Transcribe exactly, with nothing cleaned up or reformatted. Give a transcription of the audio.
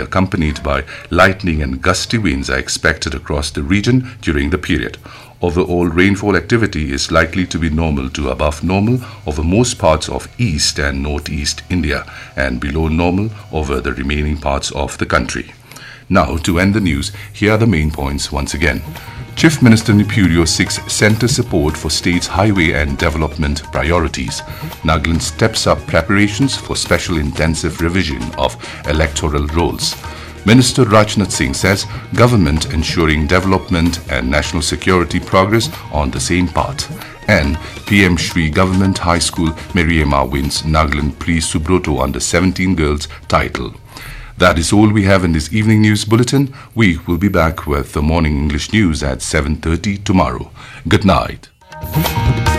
accompanied by lightning and gusty winds are expected across the region during the period. Overall rainfall activity is likely to be normal to above normal over most parts of East and Northeast India and below normal over the remaining parts of the country. Now, to end the news, here are the main points once again. Chief Minister Neperio seeks centre support for state's highway and development priorities. Nagaland steps up preparations for special intensive revision of electoral rolls. Minister Rajnath Singh says government ensuring development and national security progress on the same path. And P M Shri Government High School Mariema wins Nagaland Pre-Subroto Under seventeen Girls title. That is all we have in this evening news bulletin. We will be back with the morning English news at seven thirty tomorrow. Good night.